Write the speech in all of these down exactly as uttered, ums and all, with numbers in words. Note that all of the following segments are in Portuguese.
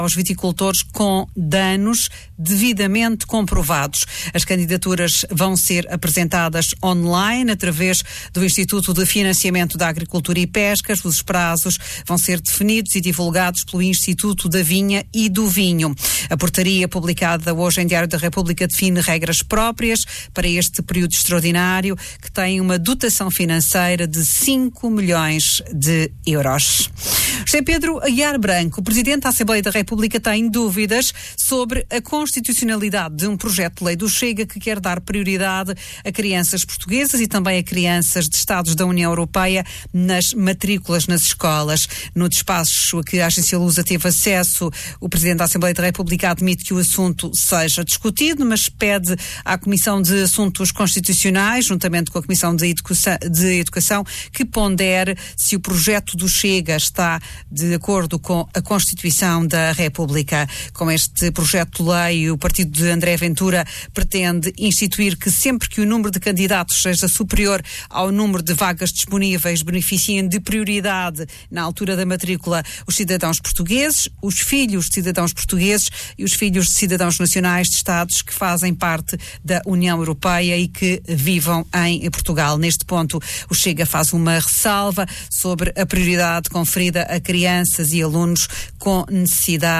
aos viticultores com danos devidamente comprovados. As candidaturas vão ser apresentadas online através do Instituto de Financiamento da Agricultura e Pescas. Os prazos vão ser definidos e divulgados pelo Instituto da Vinha e do Vinho. A portaria publicada hoje em Diário da República define regras próprias para este período extraordinário, que tem uma dotação financeira de cinco milhões de euros. José Pedro Aguiar Branco, o Presidente da Assembleia da República, tem dúvidas sobre a constitucionalidade de um projeto de lei do Chega que quer dar prioridade a crianças portuguesas e também a crianças de Estados da União Europeia nas matrículas nas escolas. No despacho a que a agência Lusa teve acesso, o Presidente da Assembleia da República admite que o assunto seja discutido, mas pede à Comissão de Assuntos Constitucionais, juntamente com a Comissão de Educação, de Educação que pondere se o projeto do Chega está de acordo com a Constituição da República. Com este projeto de lei, o partido de André Ventura pretende instituir que sempre que o número de candidatos seja superior ao número de vagas disponíveis, beneficiem de prioridade na altura da matrícula os cidadãos portugueses, os filhos de cidadãos portugueses e os filhos de cidadãos nacionais de Estados que fazem parte da União Europeia e que vivam em Portugal. Neste ponto, o Chega faz uma ressalva sobre a prioridade conferida a crianças e alunos com necessidades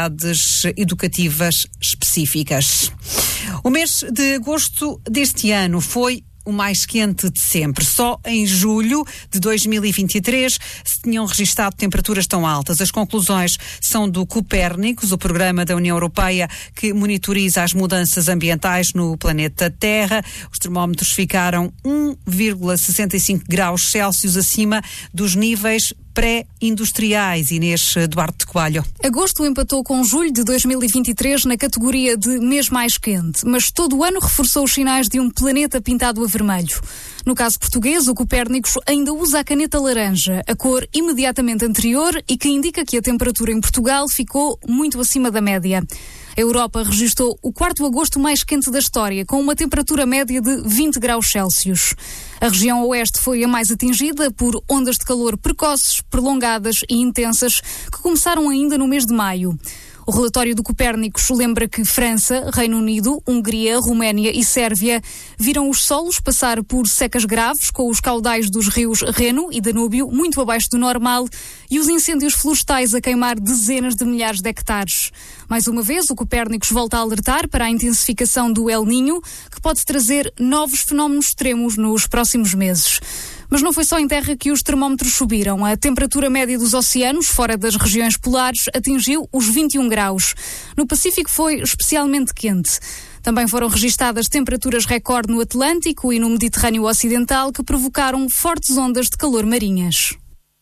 educativas específicas. O mês de agosto deste ano foi o mais quente de sempre. Só em julho de dois mil e vinte e três se tinham registado temperaturas tão altas. As conclusões são do Copérnicos, o programa da União Europeia que monitoriza as mudanças ambientais no planeta Terra. Os termómetros ficaram um vírgula sessenta e cinco graus Celsius acima dos níveis pré-industriais. Inês Duarte de Coelho. Agosto empatou com julho de dois mil e vinte e três na categoria de mês mais quente, mas todo o ano reforçou os sinais de um planeta pintado a vermelho. No caso português, o Copérnicos ainda usa a caneta laranja, a cor imediatamente anterior e que indica que a temperatura em Portugal ficou muito acima da média. A Europa registrou o quarto agosto mais quente da história, com uma temperatura média de vinte graus Celsius. A região oeste foi a mais atingida por ondas de calor precoces, prolongadas e intensas, que começaram ainda no mês de maio. O relatório do Copérnicos lembra que França, Reino Unido, Hungria, Roménia e Sérvia viram os solos passar por secas graves, com os caudais dos rios Reno e Danúbio muito abaixo do normal e os incêndios florestais a queimar dezenas de milhares de hectares. Mais uma vez, o Copérnicos volta a alertar para a intensificação do El Niño, que pode trazer novos fenómenos extremos nos próximos meses. Mas não foi só em terra que os termómetros subiram. A temperatura média dos oceanos, fora das regiões polares, atingiu os vinte e um graus. No Pacífico foi especialmente quente. Também foram registadas temperaturas recorde no Atlântico e no Mediterrâneo Ocidental que provocaram fortes ondas de calor marinhas.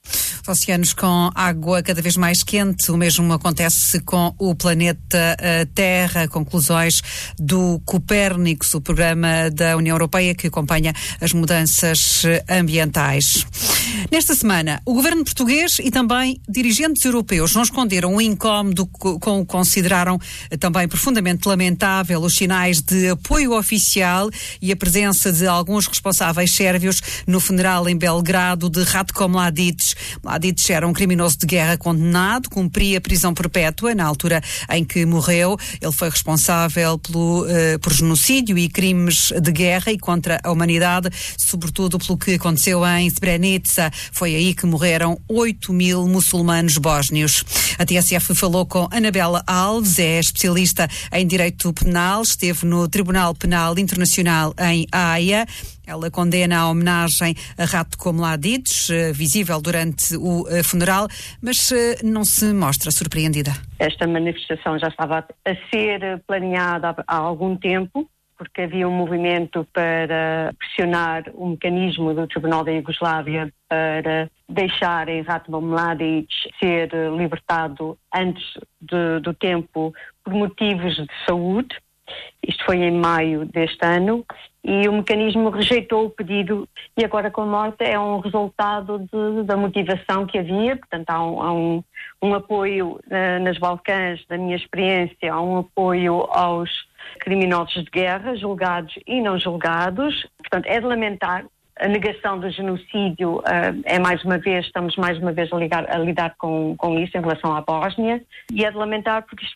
Oceanos com água cada vez mais quente. O mesmo acontece com o planeta Terra. Conclusões do Copérnicos, o programa da União Europeia que acompanha as mudanças ambientais. Nesta semana, o governo português e também dirigentes europeus não esconderam o incómodo com o que consideraram também profundamente lamentável os sinais de apoio oficial e a presença de alguns responsáveis sérvios no funeral em Belgrado de Ratko Mladic. Mladic era um criminoso de guerra condenado, cumpria prisão perpétua na altura em que morreu. Ele foi responsável pelo, uh, por genocídio e crimes de guerra e contra a humanidade, sobretudo pelo que aconteceu em Srebrenica. Foi aí que morreram oito mil muçulmanos bósnios. A T S F falou com Anabela Alves, é especialista em direito penal, esteve no Tribunal Penal Internacional em Haia. Ela condena a homenagem a Ratko Mladic, visível durante o funeral, mas não se mostra surpreendida. Esta manifestação já estava a ser planeada há algum tempo, porque havia um movimento para pressionar o mecanismo do Tribunal da Iugoslávia para deixarem Ratko Mladic ser libertado antes de, do tempo por motivos de saúde. Isto foi em maio deste ano e o mecanismo rejeitou o pedido e agora com a morte é um resultado de, da motivação que havia. Portanto, há um, há um, um apoio uh, nas Balcãs, da minha experiência, há um apoio aos criminosos de guerra, julgados e não julgados. Portanto, é de lamentar. A negação do genocídio uh, é mais uma vez, estamos mais uma vez a, ligar, a lidar com, com isso em relação à Bósnia, e é de lamentar porque isto